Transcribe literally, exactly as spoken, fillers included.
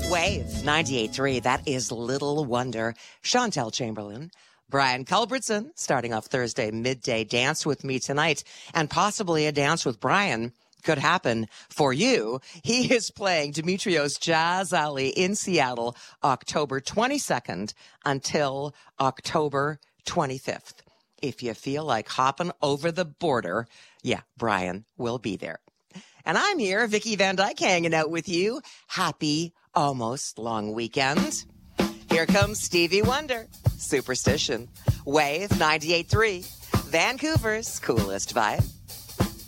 Wave ninety-eight point three, that is Little Wonder. Chantel Chamberlain, Brian Culbertson, starting off Thursday midday dance with me tonight, and possibly a dance with Brian could happen for you. He is playing Demetrios Jazz Alley in Seattle, October twenty-second until October twenty-fifth. If you feel like hopping over the border, yeah, Brian will be there. And I'm here, Vicky Van Dyke, hanging out with you. Happy almost long weekend. Here comes Stevie Wonder, Superstition. Wave ninety-eight point three, Vancouver's coolest vibe.